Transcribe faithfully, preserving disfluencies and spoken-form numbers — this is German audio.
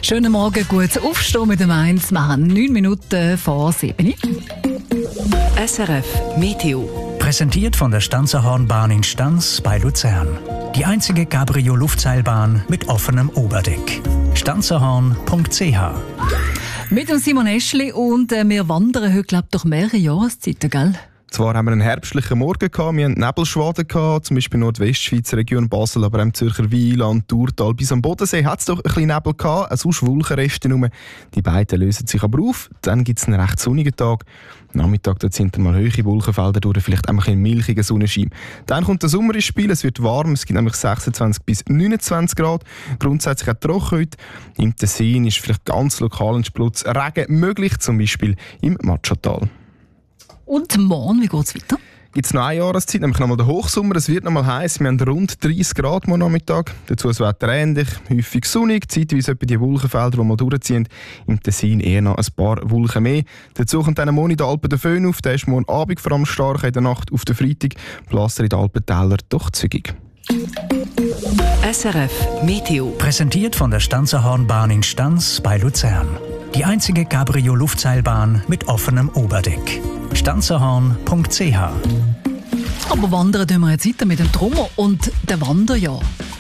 Schönen Morgen, gutes Aufstehen mit dem eins. Wir haben neun Minuten vor sieben. S R F Meteo. Präsentiert von der Stanzerhornbahn in Stanz bei Luzern. Die einzige Cabrio-Luftseilbahn mit offenem Oberdeck. stanzerhorn punkt c h. Mit dem Simon Eschli und äh, wir wandern heute, glaube ich, durch mehrere Jahreszeiten, gell? Zwar haben wir einen herbstlichen Morgen gehabt, wir hatten Nebelschwaden gehabt, zum Beispiel in der Nordwestschweizer Region Basel, aber auch im Zürcher Wieland, Thurtal bis am Bodensee hat es doch ein bisschen Nebel gehabt, sonst Wolkenreste nur. Die beiden lösen sich aber auf, dann gibt es einen recht sonnigen Tag. Am Nachmittag dort sind dann mal hohe Wolkenfelder durch, vielleicht auch ein bisschen milchiger Sonnenschein. Dann kommt der Sommer ins Spiel, es wird warm, es gibt nämlich sechsundzwanzig bis neunundzwanzig Grad, grundsätzlich auch trocken heute. Im Tessin ist vielleicht ganz lokal ein Splutz Regen möglich, zum Beispiel im Matschatal. Und morgen, wie geht es weiter? Gibt es noch eine Jahreszeit, nämlich nochmal den Hochsommer. Es wird nochmal heiß. Wir haben rund dreißig Grad morgen Nachmittag. Dazu das Wetter ähnlich, häufig sonnig, zeitweise etwa die Wolkenfelder, die mal durchziehen. Im Tessin eher noch ein paar Wolken mehr. Dazu kommt dann am Morgen in den Alpen der Föhn auf. Der ist morgen Abend vor allem stark, in der Nacht auf den Freitag. Bläser in den Alpentäler doch zügig. S R F Meteo. Präsentiert von der Stanzerhornbahn in Stanz bei Luzern. Die einzige Cabrio-Luftseilbahn mit offenem Oberdeck. stanzerhorn punkt c h. Aber wandern tun wir jetzt weiter mit dem Trommer und dem Wanderjahr.